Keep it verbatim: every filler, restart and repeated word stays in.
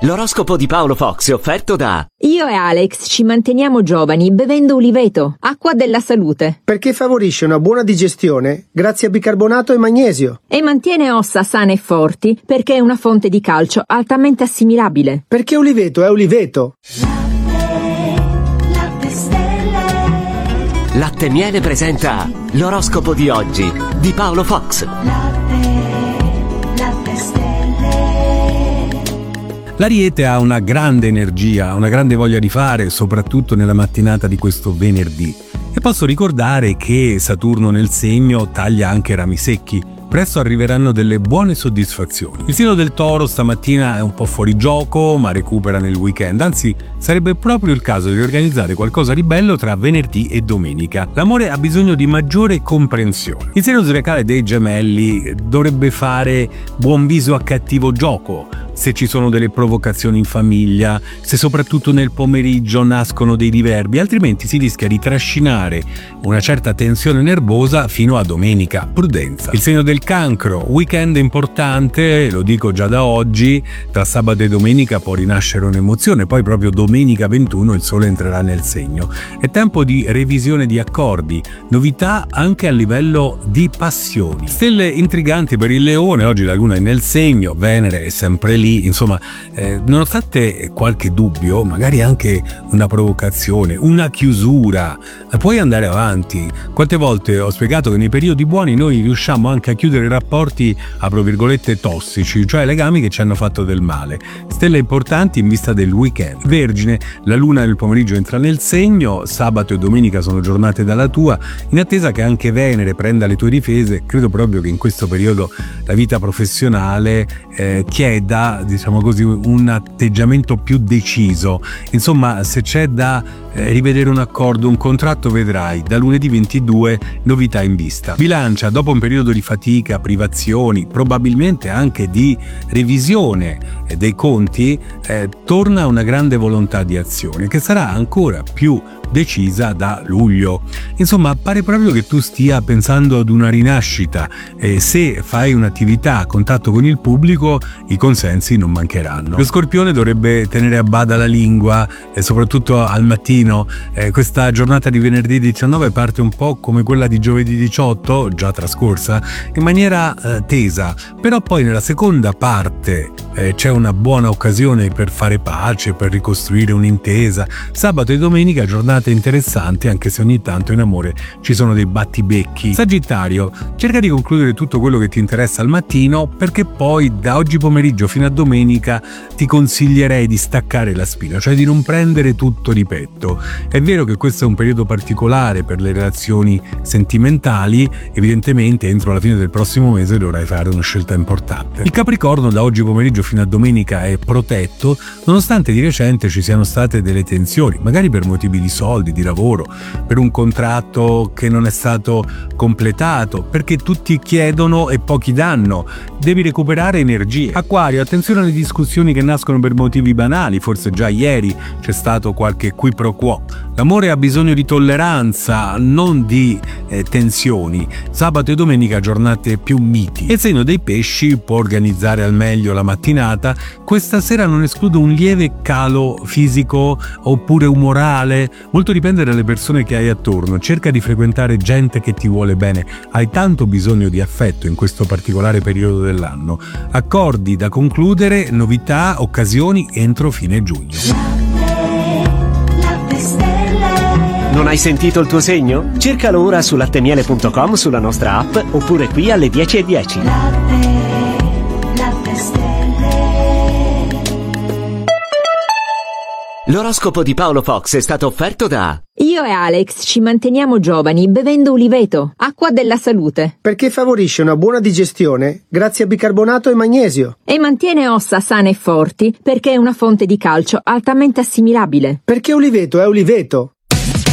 L'oroscopo di Paolo Fox è offerto da... Io e Alex ci manteniamo giovani bevendo Uliveto, acqua della salute. Perché favorisce una buona digestione grazie a bicarbonato e magnesio. E mantiene ossa sane e forti perché è una fonte di calcio altamente assimilabile. Perché Uliveto è Uliveto. Latte Miele presenta l'oroscopo di oggi di Paolo Fox. L'Ariete ha una grande energia, una grande voglia di fare, soprattutto nella mattinata di questo venerdì. E posso ricordare che Saturno nel segno taglia anche rami secchi. Presto arriveranno delle buone soddisfazioni. Il segno del Toro stamattina è un po' fuori gioco, ma recupera nel weekend. Anzi, sarebbe proprio il caso di organizzare qualcosa di bello tra venerdì e domenica. L'amore ha bisogno di maggiore comprensione. Il segno zodiacale dei Gemelli dovrebbe fare buon viso a cattivo gioco. Se ci sono delle provocazioni in famiglia, se soprattutto nel pomeriggio nascono dei diverbi, altrimenti si rischia di trascinare una certa tensione nervosa fino a domenica. Prudenza. Il segno del Cancro, weekend importante, lo dico già da oggi, tra sabato e domenica può rinascere un'emozione, poi proprio domenica ventuno il sole entrerà nel segno. È tempo di revisione di accordi, novità anche a livello di passioni. Stelle intriganti per il Leone, oggi la luna è nel segno, Venere è sempre lì, insomma, eh, nonostante qualche dubbio, magari anche una provocazione, una chiusura, puoi andare avanti. Quante volte ho spiegato che nei periodi buoni noi riusciamo anche a chiudere rapporti, apro virgolette, tossici, cioè legami che ci hanno fatto del male. Stelle importanti in vista del weekend. Vergine, la luna nel pomeriggio entra nel segno, sabato e domenica sono giornate dalla tua, in attesa che anche Venere prenda le tue difese. Credo proprio che in questo periodo la vita professionale eh, chieda, diciamo così, un atteggiamento più deciso. Insomma, se c'è da eh, rivedere un accordo, un contratto, vedrai da lunedì ventidue novità in vista. Bilancia, dopo un periodo di fatica, privazioni, probabilmente anche di revisione dei conti, eh, torna una grande volontà di azione che sarà ancora più decisa da luglio. Insomma, pare proprio che tu stia pensando ad una rinascita e se fai un'attività a contatto con il pubblico i consensi non mancheranno. Lo Scorpione dovrebbe tenere a bada la lingua e soprattutto al mattino. Eh, questa giornata di venerdì diciannove parte un po' come quella di giovedì diciotto, già trascorsa, in maniera eh, tesa, però poi nella seconda parte eh, c'è una buona occasione per fare pace, per ricostruire un'intesa. Sabato e domenica giornata interessanti, anche se ogni tanto in amore ci sono dei battibecchi. Sagittario, cerca di concludere tutto quello che ti interessa al mattino, perché poi da oggi pomeriggio fino a domenica ti consiglierei di staccare la spina, cioè di non prendere tutto di petto. È vero che questo è un periodo particolare per le relazioni sentimentali, evidentemente entro la fine del prossimo mese dovrai fare una scelta importante. Il Capricorno da oggi pomeriggio fino a domenica è protetto, nonostante di recente ci siano state delle tensioni, magari per motivi di soldi, di lavoro, per un contratto che non è stato completato, perché tutti chiedono e pochi danno. Devi recuperare energie. Acquario, attenzione alle discussioni che nascono per motivi banali, forse già ieri c'è stato qualche qui pro quo. L'amore ha bisogno di tolleranza, non di eh, tensioni. Sabato e domenica giornate più miti. Il segno dei Pesci può organizzare al meglio la mattinata. Questa sera non escludo un lieve calo fisico oppure umorale. Molto dipende dalle persone che hai attorno. Cerca di frequentare gente che ti vuole bene. Hai tanto bisogno di affetto in questo particolare periodo dell'anno. Accordi da concludere, novità, occasioni entro fine giugno. Non hai sentito il tuo segno? Cercalo ora su lattemiele punto com, sulla nostra app, oppure qui alle dieci e dieci. L'oroscopo di Paolo Fox è stato offerto da... Io e Alex ci manteniamo giovani bevendo Uliveto, acqua della salute. Perché favorisce una buona digestione grazie a bicarbonato e magnesio. E mantiene ossa sane e forti perché è una fonte di calcio altamente assimilabile. Perché Uliveto è Uliveto.